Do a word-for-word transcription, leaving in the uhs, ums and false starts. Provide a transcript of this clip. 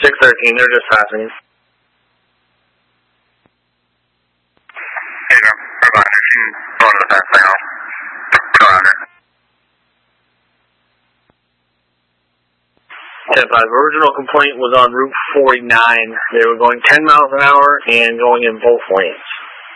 six thirteen, they're just passing. Hey, no. Hold on. She's going to the fence now. Go around her. ten five, original complaint was on Route forty-nine. They were going ten miles an hour and going in both lanes.